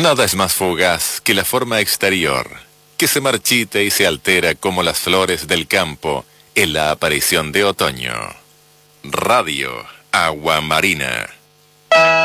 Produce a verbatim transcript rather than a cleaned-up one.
Nada es más fugaz que la forma exterior, que se marchita y se altera como las flores del campo en la aparición de otoño. Radio Agua Marina.